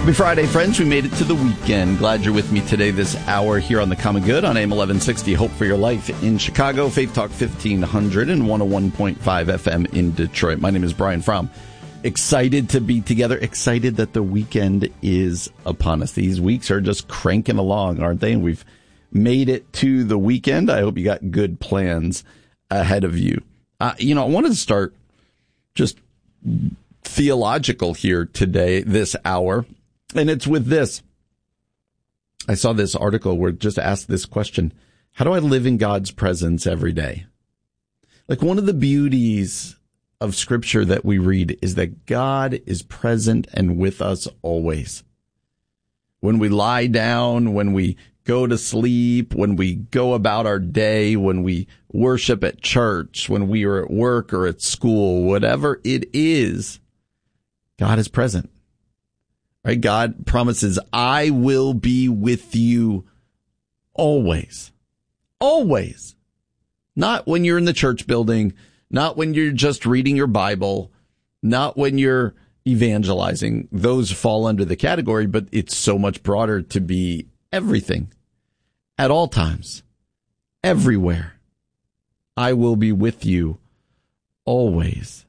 Happy Friday, friends. We made it to the weekend. Glad you're with me today this hour here on The Common Good on AM 1160. Hope for your life in Chicago. Faith Talk 1500 and 101.5 FM in Detroit. My name is Brian Fromm. Excited to be together. Excited that the weekend is upon us. These weeks are just cranking along, aren't they? And we've made it to the weekend. I hope you got good plans ahead of you. I wanted to start just theological here today, this hour. And it's with this. I saw this article where it just asked this question: how do I live in God's presence every day? Like, one of the beauties of Scripture that we read is that God is present and with us always. When we lie down, when we go to sleep, when we go about our day, when we worship at church, when we are at work or at school, whatever it is, God is present. Right? God promises, I will be with you always. Always. Not when you're in the church building, not when you're just reading your Bible, not when you're evangelizing. Those fall under the category, but it's so much broader to be everything. At all times. Everywhere. I will be with you always.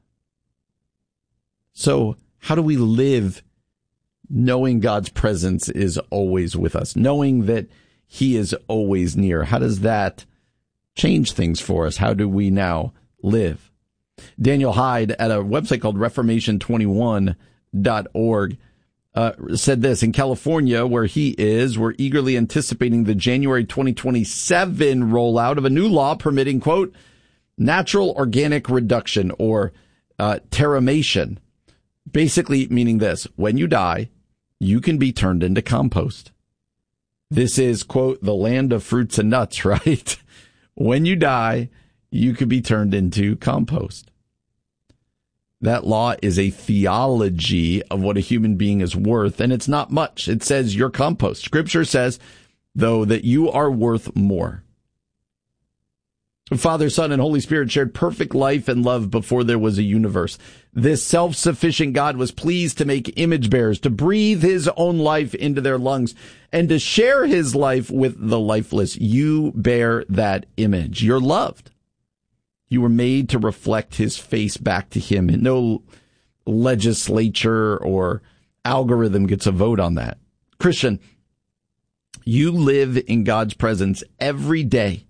So, how do we live knowing God's presence is always with us, knowing that He is always near? How does that change things for us? How do we now live? Daniel Hyde at a website called Reformation21.org said this: in California, where he is, we're eagerly anticipating the January 2027 rollout of a new law permitting, quote, natural organic reduction, or terramation. Basically meaning this: when you die, you can be turned into compost. This is, quote, the land of fruits and nuts, right? When you die, you could be turned into compost. That law is a theology of what a human being is worth, and it's not much. It says you're compost. Scripture says, though, that you are worth more. Father, Son, and Holy Spirit shared perfect life and love before there was a universe. This self-sufficient God was pleased to make image bearers, to breathe His own life into their lungs, and to share His life with the lifeless. You bear that image. You're loved. You were made to reflect His face back to Him. And no legislature or algorithm gets a vote on that. Christian, you live in God's presence every day.